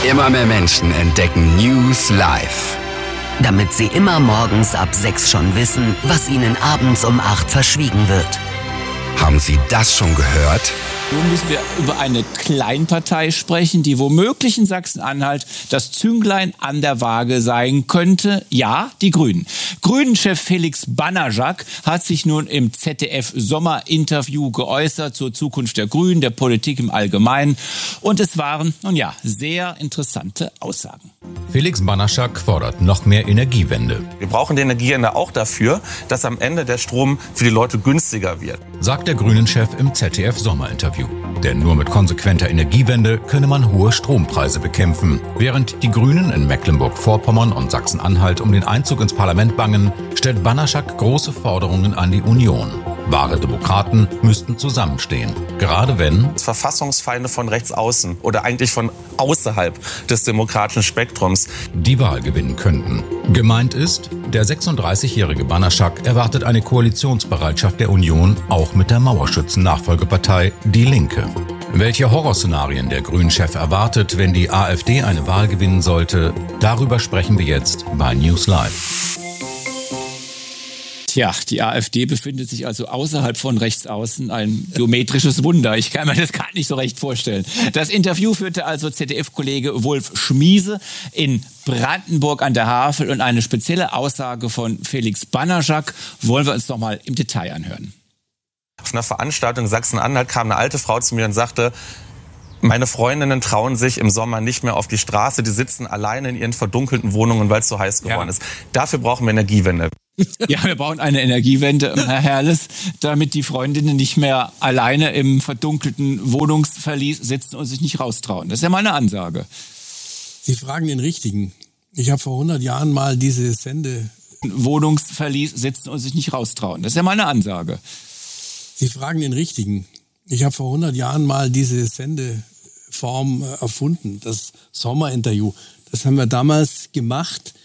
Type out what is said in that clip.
Immer mehr Menschen entdecken News Live. Damit sie immer morgens ab 6 schon wissen, was ihnen abends um 8 verschwiegen wird. Haben Sie das schon gehört? Nun müssen wir über eine Kleinpartei sprechen, die womöglich in Sachsen-Anhalt das Zünglein an der Waage sein könnte. Ja, die Grünen. Grünen-Chef Felix Banajak hat sich nun im ZDF-Sommerinterview geäußert zur Zukunft der Grünen, der Politik im Allgemeinen. Und es waren, nun ja, sehr interessante Aussagen. Felix Banajak fordert noch mehr Energiewende. Wir brauchen die Energiewende auch dafür, dass am Ende der Strom für die Leute günstiger wird, sagt der Grünen-Chef im ZDF-Sommerinterview. Denn nur mit konsequenter Energiewende könne man hohe Strompreise bekämpfen. Während die Grünen in Mecklenburg-Vorpommern und Sachsen-Anhalt um den Einzug ins Parlament bangen, stellt Banajak große Forderungen an die Union. Wahre Demokraten müssten zusammenstehen. Gerade wenn Verfassungsfeinde von rechts außen oder eigentlich von außerhalb des demokratischen Spektrums die Wahl gewinnen könnten. Gemeint ist, der 36-jährige Banajak erwartet eine Koalitionsbereitschaft der Union, auch mit der Mauerschützen-Nachfolgepartei Die Linke. Welche Horrorszenarien der Grünen-Chef erwartet, wenn die AfD eine Wahl gewinnen sollte, darüber sprechen wir jetzt bei News Live. Tja, die AfD befindet sich also außerhalb von rechts außen, ein geometrisches Wunder. Ich kann mir das gar nicht so recht vorstellen. Das Interview führte also ZDF-Kollege Wolf Schmiese in Brandenburg an der Havel und eine spezielle Aussage von Felix Banajak wollen wir uns noch mal im Detail anhören. Auf einer Veranstaltung in Sachsen-Anhalt kam eine alte Frau zu mir und sagte: Meine Freundinnen trauen sich im Sommer nicht mehr auf die Straße, die sitzen alleine in ihren verdunkelten Wohnungen, weil es so heiß geworden ist. Dafür brauchen wir Energiewende. Ja, wir brauchen eine Energiewende, Herr Herrles, damit die Freundinnen nicht mehr alleine im verdunkelten Wohnungsverlies sitzen und sich nicht raustrauen. Das ist ja mal eine Ansage. Sie fragen den Richtigen. Ich habe vor 100 Jahren mal diese Wohnungsverlies sitzen und sich nicht raustrauen. Das ist ja mal eine Ansage. Sie fragen den Richtigen. Ich habe vor 100 Jahren mal diese Sendeform erfunden, das Sommerinterview. Das haben wir damals gemacht,